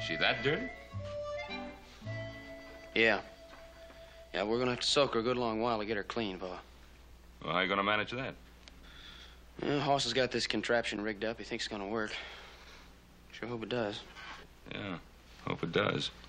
She that dirty? Yeah. Yeah, we're gonna have to soak her a good long while to get her clean, Pa. Well, how you gonna manage that? Well, Hoss has got this contraption rigged up. He thinks it's gonna work. Sure hope it does. Yeah, hope it does.